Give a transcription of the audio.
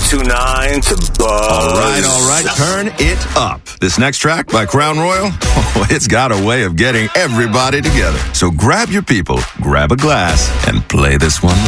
1029 to Buzz. All right. Turn it up. This next track by Crown Royal, it's got a way of getting everybody together. So grab your people, grab a glass, and play this one